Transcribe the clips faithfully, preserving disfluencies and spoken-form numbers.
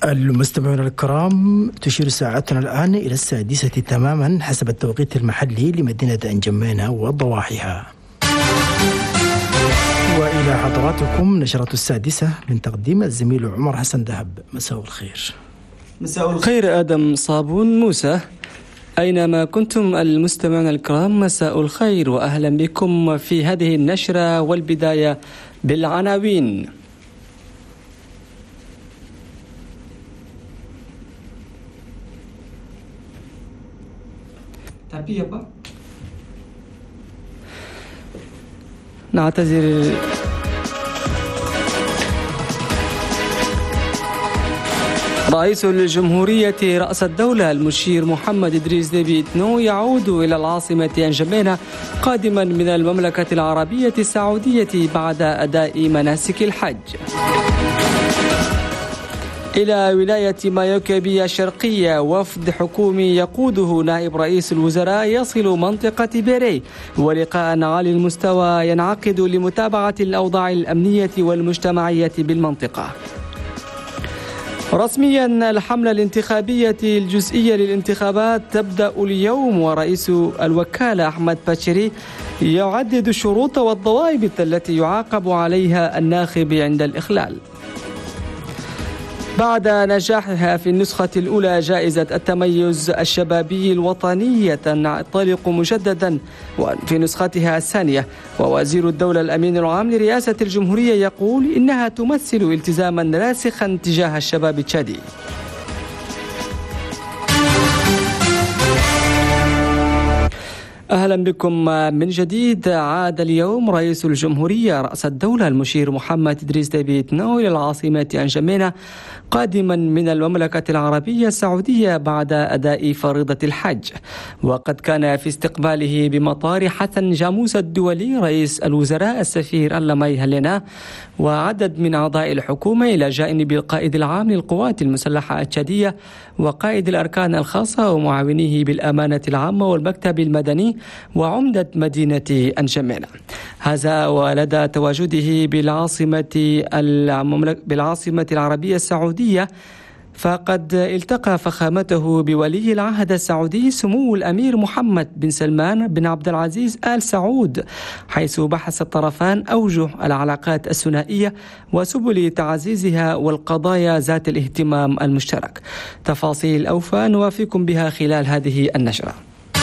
المستمعون الكرام، تشير ساعتنا الآن إلى السادسة تماما حسب التوقيت المحلي لمدينة أنجمينة وضواحيها. وإلى حضراتكم نشرة السادسة من تقديم الزميل عمر حسن دهب. مساء الخير. مساء الخير آدم صابون موسى، أينما كنتم المستمعون الكرام مساء الخير وأهلا بكم في هذه النشرة، والبداية بالعناوين. نعتذر رئيس الجمهورية رأس الدولة المشير محمد إدريس ديبي إتنو يعود إلى العاصمة أنجمينة قادما من المملكة العربية السعودية بعد أداء مناسك الحج. إلى ولاية مايوكبي الشرقية، وفد حكومي يقوده نائب رئيس الوزراء يصل منطقة بيري، ولقاء عالي المستوى ينعقد لمتابعة الأوضاع الأمنية والمجتمعية بالمنطقة. رسميا الحملة الانتخابية الجزئية للانتخابات تبدأ اليوم، ورئيس الوكالة أحمد باتشيري يعدد الشروط والضوابط التي يعاقب عليها الناخب عند الإخلال. بعد نجاحها في النسخة الأولى جائزة التميز الشبابي الوطني تنطلق مجددا في نسختها الثانية، ووزير الدولة الأمين العام لرئاسة الجمهورية يقول إنها تمثل التزاما راسخا تجاه الشباب التشادي. أهلا بكم من جديد. عاد اليوم رئيس الجمهورية رأس الدولة المشير محمد إدريس ديبي إتنو إلى العاصمة أنجمينة قادما من المملكة العربية السعودية بعد أداء فريضة الحج، وقد كان في استقباله بمطار حسن جاموس الدولي رئيس الوزراء السفير اللمي هلينا وعدد من أعضاء الحكومة، إلى جانب القائد العام للقوات المسلحة التشادية وقائد الأركان الخاصة ومعاونيه بالأمانة العامة والمكتب المدني وعمدة مدينة أنجمينة. هذا ولدى تواجده بالعاصمة بالعاصمة العربية السعودية، فقد التقى فخامته بولي العهد السعودي سمو الأمير محمد بن سلمان بن عبد العزيز آل سعود، حيث بحث الطرفان أوجه العلاقات الثنائية وسبل تعزيزها والقضايا ذات الاهتمام المشترك. تفاصيل أوفى نوافيكم بها خلال هذه النشرة.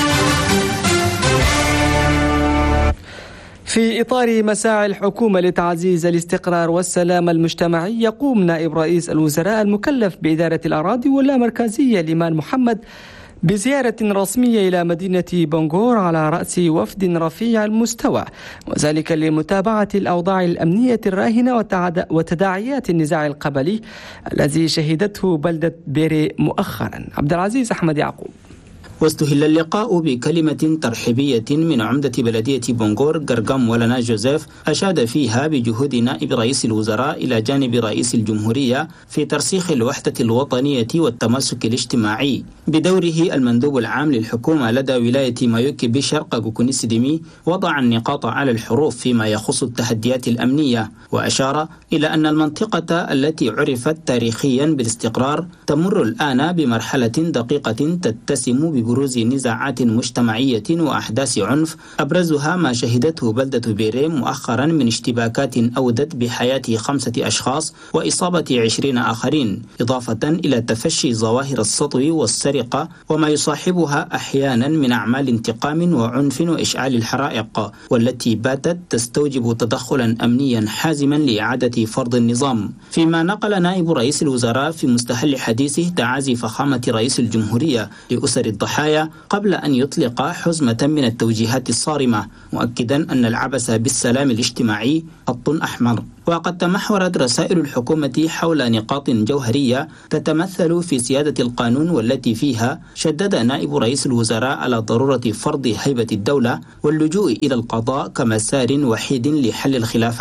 في إطار مساعي الحكومة لتعزيز الاستقرار والسلام المجتمعي، يقوم نائب رئيس الوزراء المكلف بإدارة الأراضي واللامركزية ليمان محمد بزيارة رسمية إلى مدينة بنغور على رأس وفد رفيع المستوى، وذلك لمتابعة الأوضاع الأمنية الراهنة وتداعيات النزاع القبلي الذي شهدته بلدة بيري مؤخرا. عبد العزيز أحمد يعقوب. واستهل اللقاء بكلمة ترحيبية من عمدة بلدية بنغور قرقم ولنا جوزيف، أشاد فيها بجهود نائب رئيس الوزراء إلى جانب رئيس الجمهورية في ترسيخ الوحدة الوطنية والتماسك الاجتماعي. بدوره المندوب العام للحكومة لدى ولاية مايوكبي شرق كوكونيسديمي وضع النقاط على الحروف فيما يخص التحديات الأمنية، وأشار إلى أن المنطقة التي عرفت تاريخيا بالاستقرار تمر الآن بمرحلة دقيقة تتسم ببروز نزاعات مجتمعية وأحداث عنف، أبرزها ما شهدته بلدة بيري مؤخرا من اشتباكات أودت بحياة خمسة أشخاص وإصابة عشرين آخرين، إضافة إلى تفشي ظواهر السطو والسرقة وما يصاحبها أحيانا من أعمال انتقام وعنف وإشعال الحرائق، والتي باتت تستوجب تدخلا أمنيا حازما لإعادة فرض النظام. فيما نقل نائب رئيس الوزراء في مستهل حديثه تعازي فخامة رئيس الجمهورية لأسر الضحايا قبل أن يطلق حزمة من التوجيهات الصارمة، مؤكدا أن العبث بالسلام الاجتماعي خط أحمر. وقد تمحورت رسائل الحكومة حول نقاط جوهرية تتمثل في سيادة القانون، والتي فيها شدد نائب رئيس الوزراء على ضرورة فرض هيبة الدولة واللجوء إلى القضاء كمسار وحيد لحل الخلافات.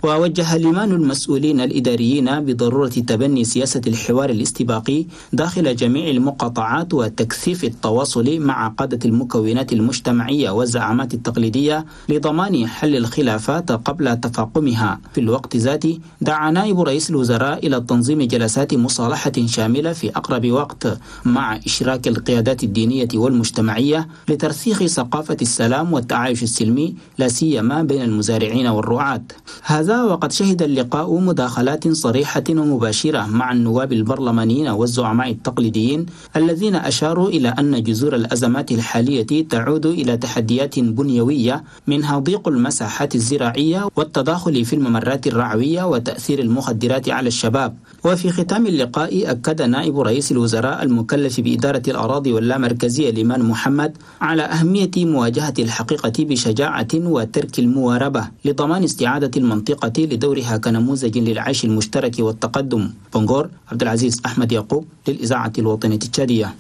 ووجه ليمان المسؤولين الإداريين بضرورة تبني سياسة الحوار الاستباقي داخل جميع المقاطعات وتكثيف التواصل مع قادة المكونات المجتمعية والزعامات التقليدية لضمان حل الخلافات قبل تفاقمها. في الوقت ذاته دعا نائب رئيس الوزراء إلى تنظيم جلسات مصالحة شاملة في أقرب وقت مع إشراك القيادات الدينية والمجتمعية لترسيخ ثقافة السلام والتعايش السلمي لا سيما بين المزارعين والرعاة. هذا وقد شهد اللقاء مداخلات صريحة ومباشرة مع النواب البرلمانيين والزعماء التقليديين الذين أشاروا إلى أن جذور الأزمات الحالية تعود إلى تحديات بنيوية منها ضيق المساحات الزراعية والتداخل في الممرات الرعوية وتأثير المخدرات على الشباب. وفي ختام اللقاء أكد نائب رئيس الوزراء المكلف بإدارة الأراضي واللامركزية ليمان محمد على أهمية مواجهة الحقيقة بشجاعة وترك المواربة لضمان استعادة المنطقة لدورها كنموذج للعيش المشترك والتقدم. بونغور، عبد العزيز أحمد يعقوب للإذاعة الوطنية التشادية.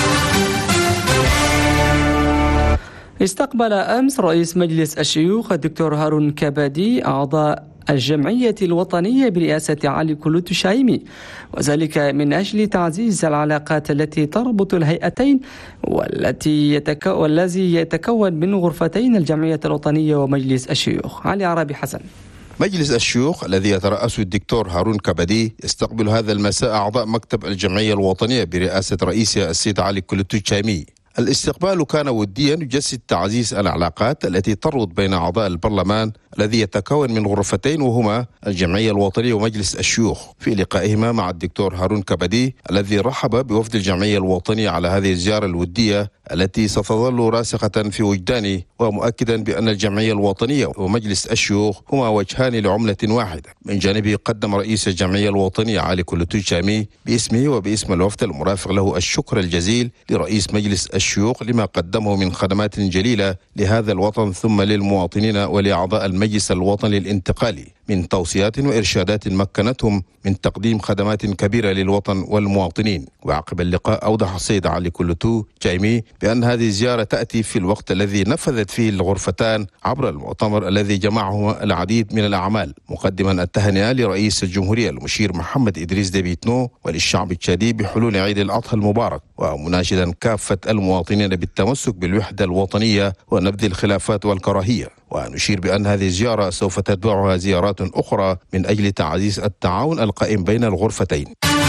استقبل أمس رئيس مجلس الشيوخ الدكتور هارون كبدي أعضاء الجمعية الوطنية برئاسة علي كلوتو شايمي، وذلك من أجل تعزيز العلاقات التي تربط الهيئتين والتي يتكو... والذي يتكون من غرفتين الجمعية الوطنية ومجلس الشيوخ. علي عربي حسن. مجلس الشيوخ الذي يترأسه الدكتور هارون كبدي يستقبل هذا المساء أعضاء مكتب الجمعية الوطنية برئاسة رئيسها السيد علي كلوتو شايمي. الاستقبال كان وديا يجسد تعزيز العلاقات التي تربط بين أعضاء البرلمان الذي يتكون من غرفتين وهما الجمعية الوطنية ومجلس الشيوخ. في لقائهما مع الدكتور هارون كبدي الذي رحب بوفد الجمعية الوطنية على هذه الزيارة الودية التي ستظل راسخة في وجدانه، ومؤكدا بأن الجمعية الوطنية ومجلس الشيوخ هما وجهان لعملة واحدة. من جانبه قدم رئيس الجمعية الوطنية علي كلوتو شايمي باسمه وباسم الوفد المرافق له الشكر الجزيل لرئيس مجلس الشيوخ لما قدمه من خدمات جليلة لهذا الوطن ثم للمواطنين ولأعضاء المجلس الوطني الانتقالي من توصيات وإرشادات مكنتهم من تقديم خدمات كبيرة للوطن والمواطنين. وعقب اللقاء أوضح السيد علي كلوتو شايمي بأن هذه الزيارة تأتي في الوقت الذي نفذت فيه الغرفتان عبر المؤتمر الذي جمعهما العديد من الأعمال، مقدما التهنئة لرئيس الجمهورية المشير محمد إدريس ديبيت نو وللشعب التشادي بحلول عيد الأضحى المبارك، ومناشدا كافة المواطنين بالتمسك بالوحدة الوطنية ونبذ الخلافات والكراهية. ونشير بأن هذه الزيارة سوف تتبعها زيارات أخرى من أجل تعزيز التعاون القائم بين الغرفتين.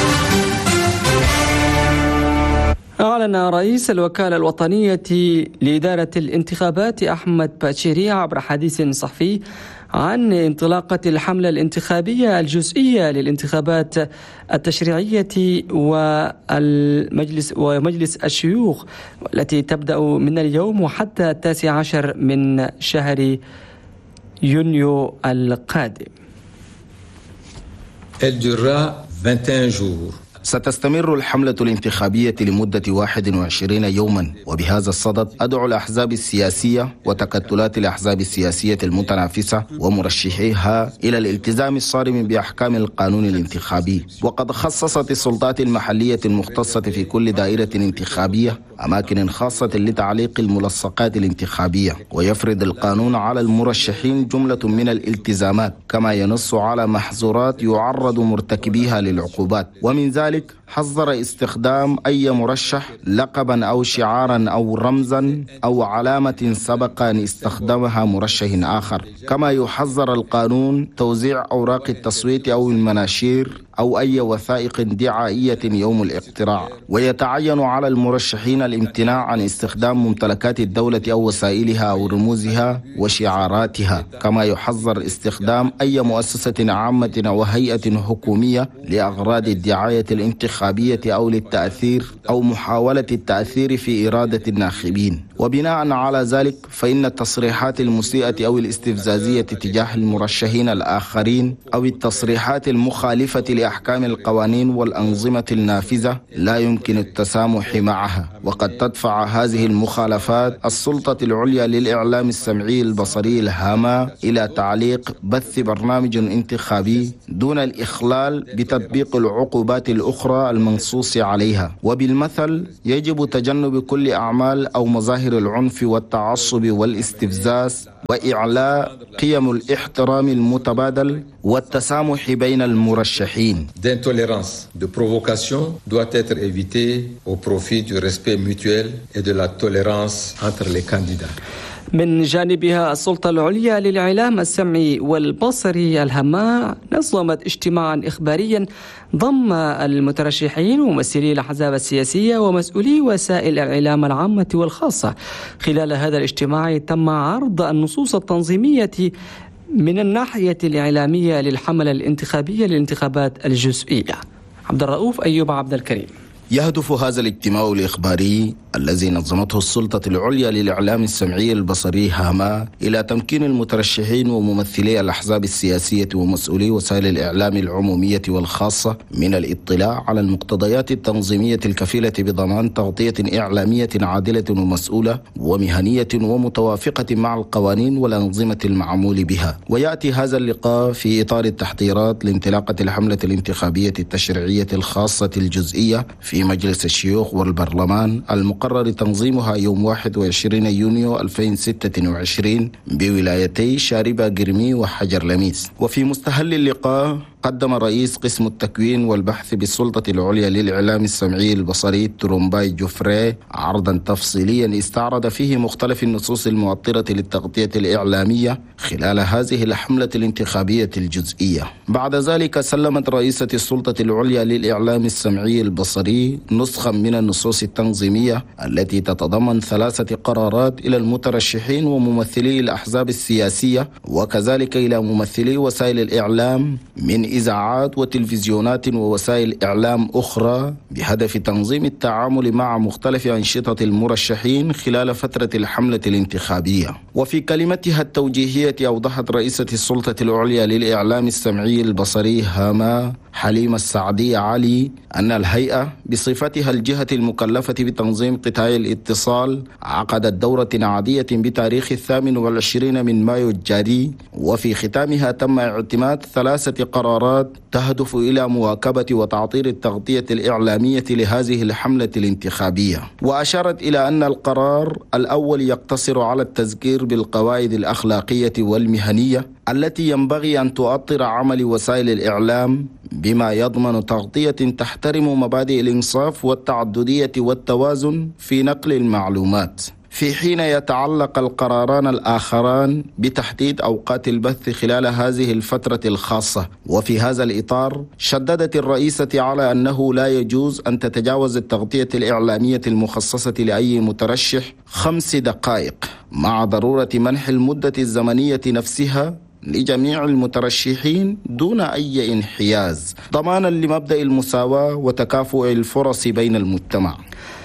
أعلن رئيس الوكالة الوطنية لإدارة الانتخابات أحمد باتشيري عبر حديث صحفي عن انطلاقة الحملة الانتخابية الجزئية للانتخابات التشريعية والمجلس ومجلس الشيوخ والتي تبدأ من اليوم وحتى التاسع عشر من شهر يونيو القادم. ستستمر الحملة الانتخابية لمدة واحد وعشرين يوما، وبهذا الصدد أدعو الأحزاب السياسية وتكتلات الأحزاب السياسية المتنافسة ومرشحيها إلى الالتزام الصارم بأحكام القانون الانتخابي. وقد خصصت السلطات المحلية المختصة في كل دائرة انتخابية أماكن خاصة لتعليق الملصقات الانتخابية، ويفرض القانون على المرشحين جملة من الالتزامات، كما ينص على محظورات يعرض مرتكبيها للعقوبات. ومن ذلك حذر استخدام أي مرشح لقبا أو شعارا أو رمزا أو علامة سبق أن استخدمها مرشح آخر. كما يحذر القانون توزيع أوراق التصويت أو المناشير أو أي وثائق دعائية يوم الاقتراع. ويتعين على المرشحين الامتناع عن استخدام ممتلكات الدولة أو وسائلها أو رموزها وشعاراتها. كما يحذر استخدام أي مؤسسة عامة أو هيئة حكومية لأغراض الدعاية الانتخابية أو للتأثير أو محاولة التأثير في إرادة الناخبين. وبناء على ذلك فإن التصريحات المسيئة أو الاستفزازية تجاه المرشحين الآخرين أو التصريحات المخالفة لأحكام القوانين والأنظمة النافذة لا يمكن التسامح معها. وقد تدفع هذه المخالفات السلطة العليا للإعلام السمعي البصري الهامة إلى تعليق بث برنامج انتخابي دون الإخلال بتطبيق العقوبات الأخرى المنصوص عليها. وبالمثل يجب تجنب كل أعمال أو مظاهر مظاهر العنف والتعصب والاستفزاز، وإعلاء قيم الاحترام المتبادل والتسامح بين المرشحين. D'intolérance, de provocation doit être évitée au profit du respect mutuel et de la tolérance entre les candidats. من جانبها السلطة العليا للإعلام السمعي والبصري الهماء نظمت اجتماعا إخباريا ضم المترشحين وممثلي الأحزاب السياسية ومسؤولي وسائل الإعلام العامة والخاصة. خلال هذا الاجتماع تم عرض النصوص التنظيمية من الناحية الإعلامية للحملة الانتخابية للانتخابات الجزئية. عبد الرؤوف أيوب عبد الكريم. يهدف هذا الاجتماع الإخباري الذي نظمته السلطة العليا للإعلام السمعي البصري هاما إلى تمكين المترشحين وممثلي الأحزاب السياسية ومسؤولي وسائل الإعلام العمومية والخاصة من الاطلاع على المقتضيات التنظيمية الكفيلة بضمان تغطية إعلامية عادلة ومسؤولة ومهنية ومتوافقة مع القوانين والأنظمة المعمول بها. ويأتي هذا اللقاء في إطار التحضيرات لانطلاقة الحملة الانتخابية التشريعية الخاصة الجزئية في مجلس الشيوخ والبرلمان المقرر تنظيمها يوم واحد وعشرين يونيو ألفين وستة وعشرين بولايتي شاربة قرمي وحجر لميس. وفي مستهل اللقاء قدم رئيس قسم التكوين والبحث بالسلطة العليا للإعلام السمعي البصري ترومباي جوفري عرضا تفصيليا استعرض فيه مختلف النصوص المؤطرة للتغطية الإعلامية خلال هذه الحملة الانتخابية الجزئية. بعد ذلك سلمت رئيسة السلطة العليا للإعلام السمعي البصري نسخا من النصوص التنظيمية التي تتضمن ثلاثة قرارات إلى المترشحين وممثلي الأحزاب السياسية وكذلك إلى ممثلي وسائل الإعلام من إذاعات وتلفزيونات ووسائل إعلام أخرى بهدف تنظيم التعامل مع مختلف أنشطة المرشحين خلال فترة الحملة الانتخابية. وفي كلمتها التوجيهية أوضحت رئيسة السلطة العليا للإعلام السمعي البصري هاما حليمة السعدية علي أن الهيئة بصفتها الجهة المكلفة بتنظيم قطاع الاتصال عقدت دورة عادية بتاريخ الثامن والعشرين من مايو الجاري، وفي ختامها تم اعتماد ثلاثة قرارات تهدف إلى مواكبة وتعطيل التغطية الإعلامية لهذه الحملة الانتخابية. وأشارت إلى أن القرار الأول يقتصر على التذكير بالقواعد الأخلاقية والمهنية التي ينبغي أن تؤطر عمل وسائل الإعلام بما يضمن تغطية تحترم مبادئ الإنصاف والتعددية والتوازن في نقل المعلومات، في حين يتعلق القراران الآخران بتحديد أوقات البث خلال هذه الفترة الخاصة. وفي هذا الإطار شددت الرئيسة على أنه لا يجوز أن تتجاوز التغطية الإعلامية المخصصة لأي مترشح خمس دقائق، مع ضرورة منح المدة الزمنية نفسها لجميع المترشحين دون أي انحياز، ضمانا لمبدأ المساواة وتكافؤ الفرص بين المجتمع.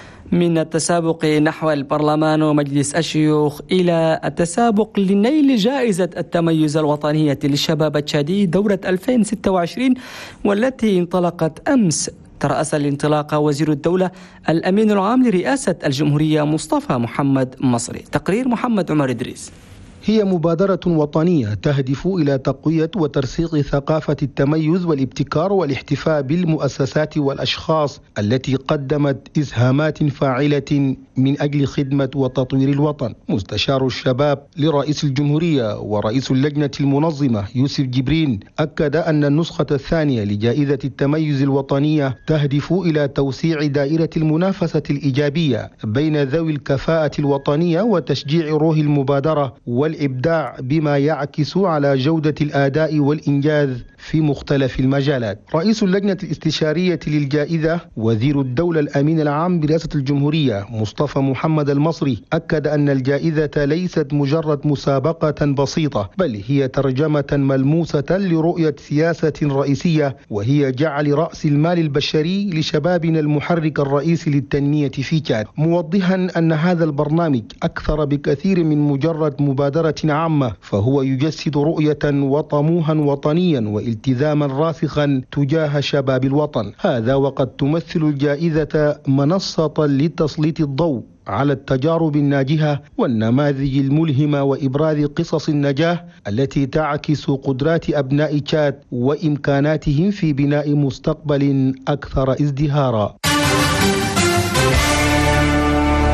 من التسابق نحو البرلمان ومجلس الشيوخ إلى التسابق لنيل جائزة التميز الوطنية للشباب التشادي دورة ألفين وستة وعشرين والتي انطلقت أمس. ترأس الانطلاقة وزير الدولة الأمين العام لرئاسة الجمهورية مصطفى محمد مصري. تقرير محمد عمر إدريس. هي مبادرة وطنية تهدف إلى تقوية وترسيخ ثقافة التميز والابتكار والاحتفاء بالمؤسسات والأشخاص التي قدمت إسهامات فاعلة من أجل خدمة وتطوير الوطن. مستشار الشباب لرئيس الجمهورية ورئيس اللجنة المنظمة يوسف جبرين أكد أن النسخة الثانية لجائزة التميز الوطنية تهدف إلى توسيع دائرة المنافسة الإيجابية بين ذوي الكفاءة الوطنية وتشجيع روح المبادرة والإبداع بما يعكس على جودة الأداء والإنجاز في مختلف المجالات. رئيس اللجنة الاستشارية للجائزة وزير الدولة الأمين العام برئاسة الجمهورية مصطفى محمد المصري أكد أن الجائزة ليست مجرد مسابقة بسيطة، بل هي ترجمة ملموسة لرؤية سياسة رئيسية، وهي جعل رأس المال البشري لشبابنا المحرك الرئيسي للتنمية في تشاد، موضحا أن هذا البرنامج أكثر بكثير من مجرد مبادرة عامة، فهو يجسد رؤية وطموحا وطنيا والتزاما راسخا تجاه شباب الوطن. هذا وقد تمثل الجائزة منصة لتسليط الضوء على التجارب الناجحة والنماذج الملهمة وإبراز قصص النجاح التي تعكس قدرات أبناء تشاد وإمكاناتهم في بناء مستقبل أكثر ازدهارا.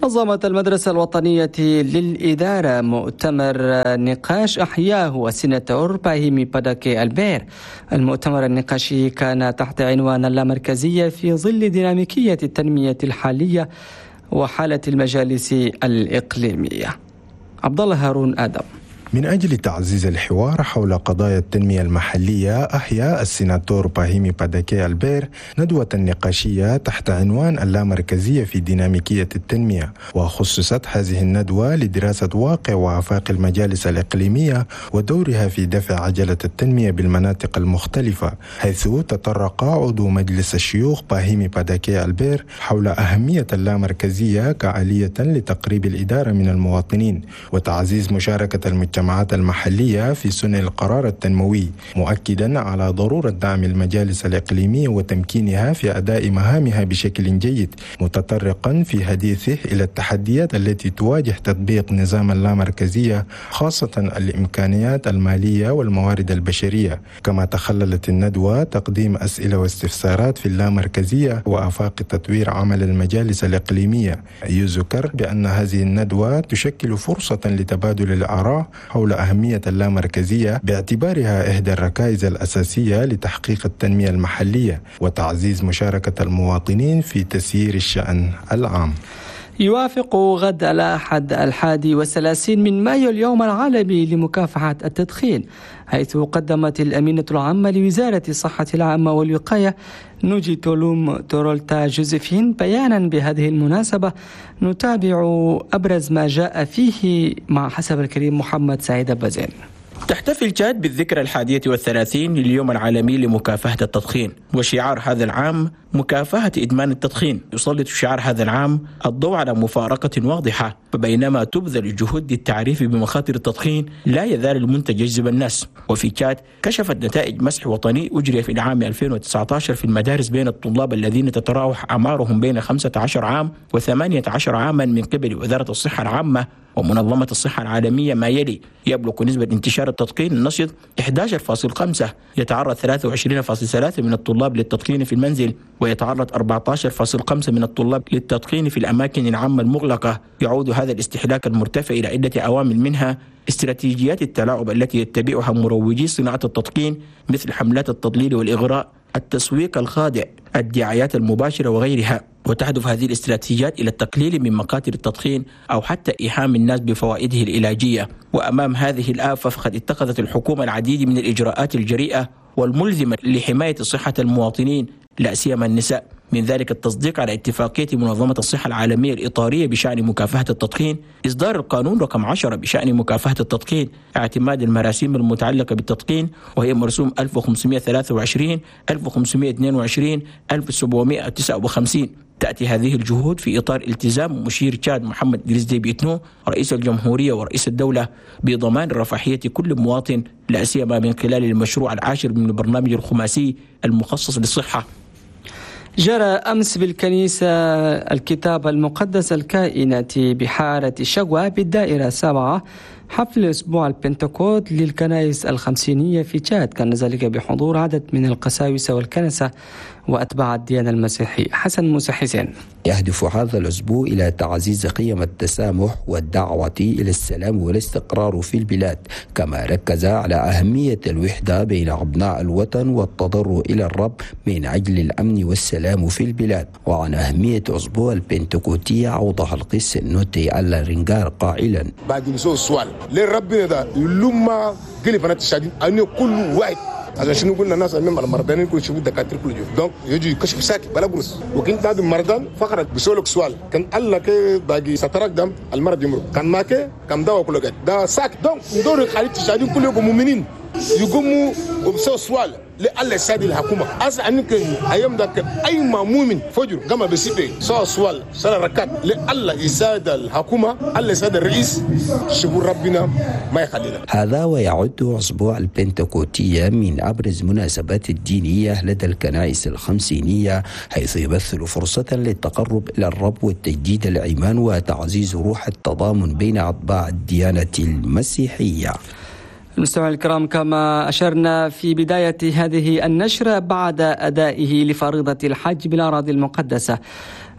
نظمت المدرسة الوطنية للإدارة مؤتمر نقاش أحياه السيناتور باهيمي باداكي ألبير. المؤتمر النقاشي كان تحت عنوان اللامركزية في ظل ديناميكية التنمية الحالية وحالة المجالس الإقليمية. عبد الله هارون آدم. من أجل تعزيز الحوار حول قضايا التنمية المحلية أحيا السيناتور باهيمي باداكي ألبير ندوة نقاشية تحت عنوان اللامركزية في ديناميكية التنمية، وخصصت هذه الندوة لدراسة واقع وآفاق المجالس الإقليمية ودورها في دفع عجلة التنمية بالمناطق المختلفة، حيث تطرق عضو مجلس الشيوخ باهيمي باداكي ألبير حول أهمية اللامركزية كآلية لتقريب الإدارة من المواطنين وتعزيز مشاركة المجتمع الجماعات المحلية في صنع القرار التنموي، مؤكدا على ضرورة دعم المجالس الإقليمية وتمكينها في أداء مهامها بشكل جيد، متطرقا في حديثه إلى التحديات التي تواجه تطبيق نظام اللامركزية، خاصة الإمكانيات المالية والموارد البشرية. كما تخللت الندوة تقديم أسئلة واستفسارات في اللامركزية وآفاق تطوير عمل المجالس الإقليمية. يذكر بأن هذه الندوة تشكل فرصة لتبادل الآراء حول أهمية اللامركزية باعتبارها إحدى الركائز الأساسية لتحقيق التنمية المحلية وتعزيز مشاركة المواطنين في تسيير الشأن العام. يوافق غد الأحد الحادي والثلاثين من مايو اليوم العالمي لمكافحة التدخين، حيث قدمت الأمينة العامة لوزارة الصحة العامة والوقاية نوجي تولوم تورولتا جوزيفين بيانا بهذه المناسبة نتابع أبرز ما جاء فيه مع حسب الكريم محمد سعيد بازين. تحتفل تشاد بالذكرى الحادية والثلاثين لليوم العالمي لمكافحة التدخين، وشعار هذا العام مكافحة إدمان التدخين. يسلط شعار هذا العام الضوء على مفارقة واضحة، فبينما تبذل جهود التعريف بمخاطر التدخين لا يزال المنتج يجذب الناس. وفي تشاد كشفت نتائج مسح وطني أجري في العام ألفين وتسعة عشر في المدارس بين الطلاب الذين تتراوح أعمارهم بين خمسة عشر عام وثمانية عشر عاما من قبل وزارة الصحة العامة ومنظمة الصحة العالمية ما يلي: يبلغ نسبة انتشار التدخين النشط أحد عشر فاصلة خمسة، يتعرض ثلاثة وعشرين فاصلة ثلاثة من الطلاب للتدخين في المنزل، ويتعرض أربعة عشر فاصلة خمسة من الطلاب للتدخين في الأماكن العامة المغلقة. يعود هذا الاستهلاك المرتفع إلى عدة عوامل، منها استراتيجيات التلاعب التي يتبعها مروجي صناعة التدخين مثل حملات التضليل والإغراء، التسويق الخادع، الدعايات المباشرة وغيرها. وتهدف هذه الاستراتيجيات إلى التقليل من مخاطر التدخين أو حتى إيهام الناس بفوائده العلاجية. وأمام هذه الآفة فقد اتخذت الحكومة العديد من الإجراءات الجريئة والملزمة لحماية صحة المواطنين لا سيما النساء، من ذلك التصديق على اتفاقية منظمة الصحة العالمية الإطارية بشأن مكافحة التدخين، إصدار القانون رقم عشرة بشأن مكافحة التدخين، اعتماد المراسيم المتعلقة بالتدخين وهي مرسوم ألف وخمسمائة وثلاثة وعشرين، ألف وخمسمائة واثنين وعشرين، ألف وسبعمائة وتسعة وخمسين. تأتي هذه الجهود في إطار التزام مشير تشاد محمد إدريس ديبي إتنو رئيس الجمهورية ورئيس الدولة بضمان رفاهية كل مواطن، لا سيما من خلال المشروع العاشر من البرنامج الخماسي المخصص للصحة. جرى أمس بالكنيسة الكتاب المقدس الكائنة بحارة شقوة بالدائرة السابعة حفل أسبوع البنتكوت للكنائس الخمسينية في تشاد، كان ذلك بحضور عدد من القساوسة والكنسة وأتباع الديانة المسيحية. حسن موسى حسين. يهدف هذا الأسبوع إلى تعزيز قيم التسامح والدعوة إلى السلام والاستقرار في البلاد، كما ركز على أهمية الوحدة بين أبناء الوطن والتضرع إلى الرب من أجل الأمن والسلام في البلاد. وعن أهمية أسبوع البنتكوتية أوضح القس النوتي الرنجار قائلا: بعد نسوء السؤال للرب ده لما قلي بنات الشادين أن كل واحد عشان شنو قلنا الناس أمام المرضان يكون يشوفوا الدكاترة كل يوم، دونك يجي يكشف ساكت بلا قرص. وكنت هذا المرضان فقط بيسألك سؤال، كان الله كي باقي سترك دم المرض يمرق، كان ما كي كم دواء كله قاعد ده ساكت. دونك ندور خليج الشادين كل يوم مؤمنين يقوموا وبسوا سؤال لله ساد الحكومة. أصلا أنك أيام ذاك أي مؤمن فجر كما بسيبه سوا سؤال سلا ركعت لله يساد الحكومة، الله يساد الرئيس، شبور ربنا ما يخلينا. هذا ويعد أسبوع البنتكوتية من أبرز مناسبات الدينية لدى الكنائس الخمسينية، حيث يمثل فرصة للتقرب إلى الرب والتجديد الإيمان وتعزيز روح التضامن بين أتباع الديانة المسيحية. المستمعين الكرام، كما أشرنا في بداية هذه النشرة، بعد أدائه لفريضة الحج بالأراضي المقدسة،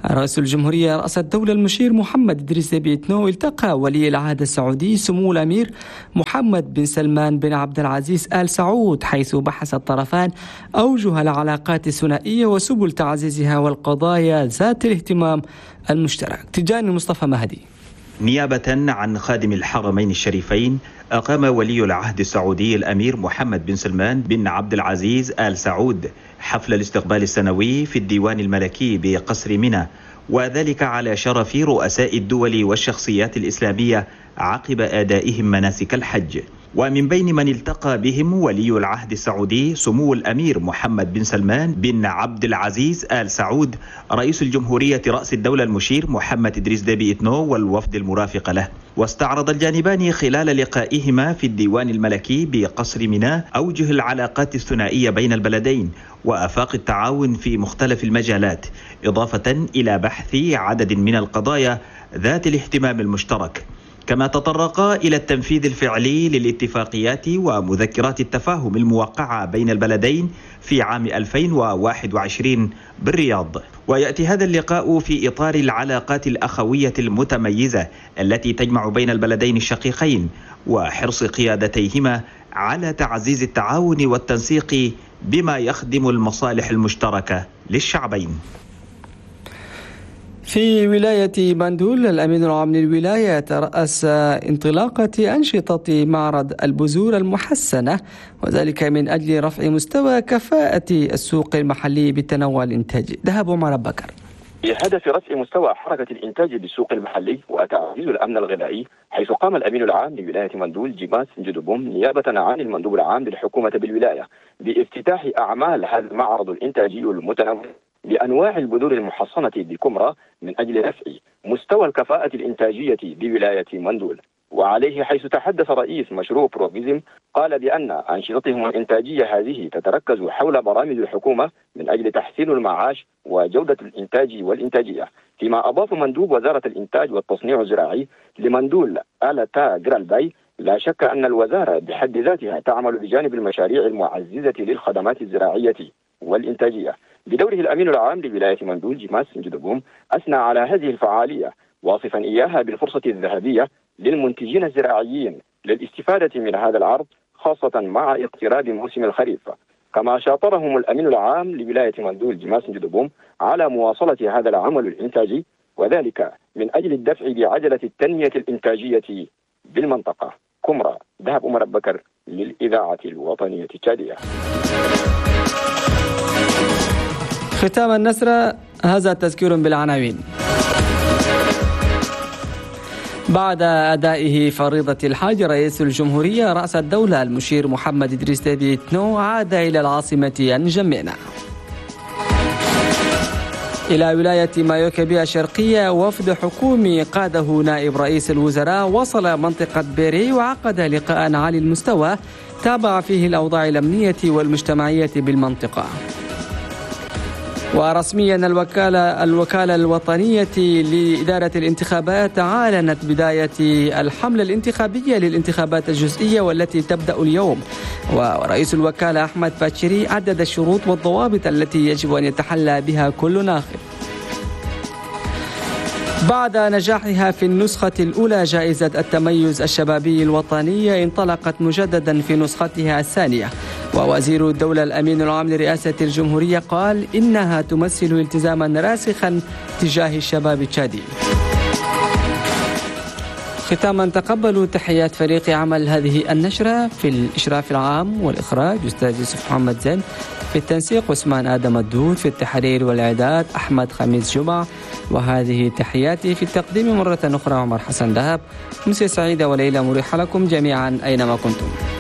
رئيس الجمهورية رأس الدولة المشير محمد إدريس ديبي إتنو التقى ولي العهد السعودي سمو الأمير محمد بن سلمان بن عبد العزيز آل سعود، حيث بحث الطرفان أوجه العلاقات الثنائية وسبل تعزيزها والقضايا ذات الاهتمام المشترك. تجاني مصطفى مهدي. نيابة عن خادم الحرمين الشريفين، أقام ولي العهد السعودي الأمير محمد بن سلمان بن عبد العزيز آل سعود حفل الاستقبال السنوي في الديوان الملكي بقصر منى، وذلك على شرف رؤساء الدول والشخصيات الإسلامية عقب أدائهم مناسك الحج. ومن بين من التقى بهم ولي العهد السعودي سمو الأمير محمد بن سلمان بن عبد العزيز آل سعود رئيس الجمهورية رأس الدولة المشير محمد إدريس ديبي إتنو والوفد المرافق له. واستعرض الجانبان خلال لقائهما في الديوان الملكي بقصر منى أوجه العلاقات الثنائية بين البلدين وآفاق التعاون في مختلف المجالات، إضافة إلى بحث عدد من القضايا ذات الاهتمام المشترك. كما تطرقا إلى التنفيذ الفعلي للاتفاقيات ومذكرات التفاهم الموقعة بين البلدين في عام ألفين وواحد وعشرين بالرياض. ويأتي هذا اللقاء في إطار العلاقات الأخوية المتميزة التي تجمع بين البلدين الشقيقين، وحرص قيادتيهما على تعزيز التعاون والتنسيق بما يخدم المصالح المشتركة للشعبين. في ولاية بندول، الأمين العام للولاية ترأس انطلاقة أنشطة معرض البذور المحسنة، وذلك من أجل رفع مستوى كفاءة السوق المحلي بالتنوع الإنتاجي. ذهب عمر بكر. بهدف رفع مستوى حركة الإنتاج بالسوق المحلي وتعزيز الأمن الغذائي، حيث قام الأمين العام لولاية بندول جيماس نجدبوم نيابة عن المندوب العام للحكومة بالولاية بافتتاح أعمال هذا المعرض الإنتاجي المتنوع بأنواع البذور المحصنة بكمرة من أجل رفع مستوى الكفاءة الإنتاجية بولاية بندول. وعليه حيث تحدث رئيس مشروع بروفيزم قال بأن أنشطتهم الإنتاجية هذه تتركز حول برامج الحكومة من أجل تحسين المعاش وجودة الإنتاج والإنتاجية. فيما أضاف مندوب وزارة الإنتاج والتصنيع الزراعي لمندول آلتا جرالباي، لا شك أن الوزارة بحد ذاتها تعمل بجانب المشاريع المعززة للخدمات الزراعية والإنتاجية. بدوره الأمين العام لولاية بندول جيماس نجدبوم أثنى على هذه الفعالية، واصفا إياها بالفرصة الذهبية للمنتجين الزراعيين للاستفادة من هذا العرض، خاصة مع اقتراب موسم الخريف. كما شاطرهم الأمين العام لولاية بندول جيماس نجدبوم على مواصلة هذا العمل الإنتاجي، وذلك من أجل الدفع بعجلة التنمية الإنتاجية بالمنطقة. كمرة، ذهب عمر بكر للإذاعة الوطنية التشادية. ختام النسرة، هذا تذكير بالعناوين. بعد أدائه فريضة الحج، رئيس الجمهورية رأس الدولة المشير محمد إدريس ديبي إتنو عاد إلى العاصمة أنجمينا. إلى ولاية مايوكبي الشرقية، وفد حكومي قاده نائب رئيس الوزراء وصل منطقة بيري وعقد لقاء عالي المستوى تابع فيه الأوضاع الأمنية والمجتمعية بالمنطقة. ورسميا الوكالة الوكالة الوطنية لإدارة الانتخابات أعلنت بداية الحملة الانتخابية للانتخابات الجزئية والتي تبدأ اليوم. ورئيس الوكالة أحمد باتشيري عدد الشروط والضوابط التي يجب أن يتحلى بها كل ناخب. بعد نجاحها في النسخة الأولى جائزة التميز الشبابي الوطنية، انطلقت مجددا في نسختها الثانية. ووزير الدولة الأمين العام لرئاسة الجمهورية قال إنها تمثل التزاما راسخا تجاه الشباب التشادي. ختاما، تقبلوا تحيات فريق عمل هذه النشرة. في الإشراف العام والإخراج أستاذ يوسف محمد زين، في التنسيق عثمان آدم الدود، في التحرير والإعداد أحمد خميس جمعة. وهذه تحياتي في التقديم مرة أخرى عمر حسن ذهب. مساء سعيدة وليلة مريحة لكم جميعا أينما كنتم.